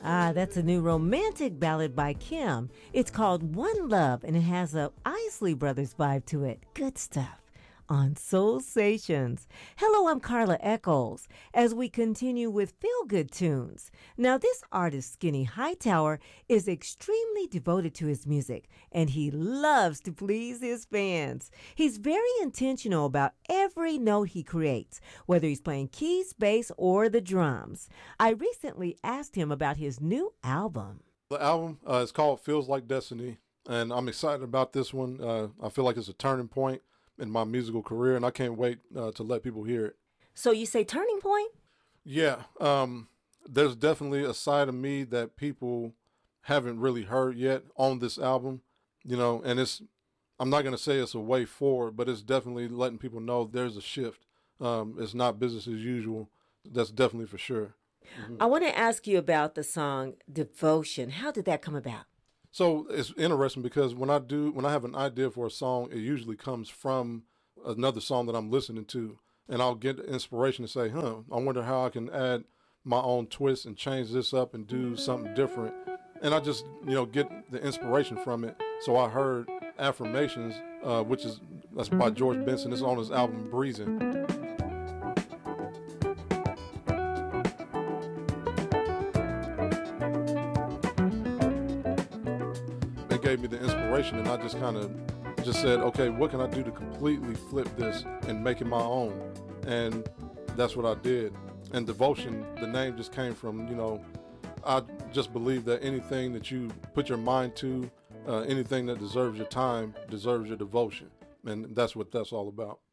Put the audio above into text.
Ah, that's a new romantic ballad by Kim. It's called One Love and it has a Isley Brothers vibe to it. Good stuff on Soul Stations. Hello, I'm Carla Eccles as we continue with feel good tunes. Now, this artist, Skinny Hightower, is extremely devoted to his music and he loves to please his fans. He's very intentional about every note he creates, whether he's playing keys, bass, or the drums. I recently asked him about his new album. The album is called Feels Like Destiny, and I'm excited about this one. I feel like it's a turning point in my musical career, and I can't wait to let people hear it. So you say turning point? Yeah, there's definitely a side of me that people haven't really heard yet on this album, and I'm not going to say it's a way forward, but it's definitely letting people know there's a shift. It's not business as usual. That's definitely for sure. I want to ask you about the song Devotion. How did that come about? So it's interesting because when I have an idea for a song, it usually comes from another song that I'm listening to, and I'll get inspiration to say, I wonder how I can add my own twist and change this up and do something different. And I just, get the inspiration from it. So I heard Affirmations, that's by George Benson. It's on his album Breezing. It gave me the inspiration, and I just kind of just said, okay, what can I do to completely flip this and make it my own? And that's what I did. And Devotion, the name just came from, I just believe that anything that you put your mind to, anything that deserves your time, deserves your devotion. And that's what that's all about.